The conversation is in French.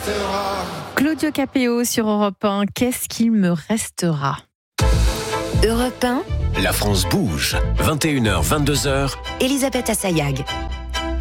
Claudio Capéo sur Europe 1, qu'est-ce qu'il me restera ? Europe 1, La France bouge. 21h, 22h. Elisabeth Assayag.